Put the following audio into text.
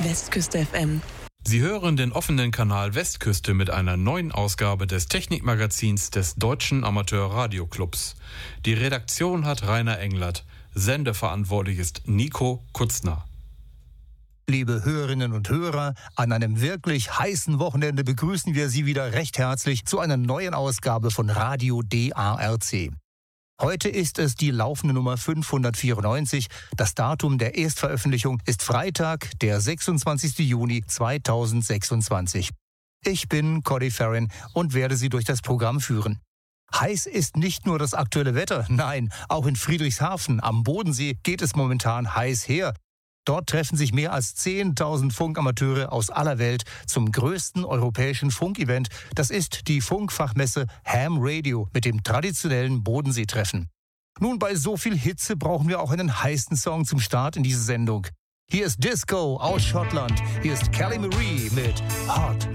Westküste FM. Sie hören den offenen Kanal Westküste mit einer neuen Ausgabe des Technikmagazins des Deutschen Amateur-Radioclubs. Die Redaktion hat Rainer Englert. Sendeverantwortlich ist Nico Kutzner. Liebe Hörerinnen und Hörer, an einem wirklich heißen Wochenende begrüßen wir Sie wieder recht herzlich zu einer neuen Ausgabe von Radio DARC. Heute ist es die laufende Nummer 594. Das Datum der Erstveröffentlichung ist Freitag, der 26. Juni 2026. Ich bin Cody Farron und werde Sie durch das Programm führen. Heiß ist nicht nur das aktuelle Wetter, nein, auch in Friedrichshafen am Bodensee geht es momentan heiß her. Dort treffen sich mehr als 10.000 Funkamateure aus aller Welt zum größten europäischen Funkevent. Das ist die Funkfachmesse Ham Radio mit dem traditionellen Bodenseetreffen. Nun, bei so viel Hitze brauchen wir auch einen heißen Song zum Start in diese Sendung. Hier ist Disco aus Schottland. Hier ist Kelly Marie mit Hot